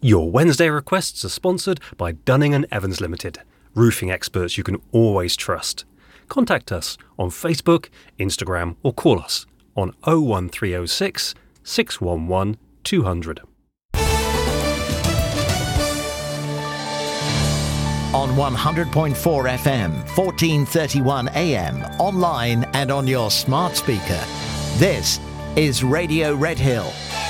Your Wednesday requests are sponsored by Dunning & Evans Limited, roofing experts you can always trust. Contact us on Facebook, Instagram or call us on 01306 611 200. On 100.4 FM, 1431 AM, online and on your smart speaker. This is Radio Red Hill.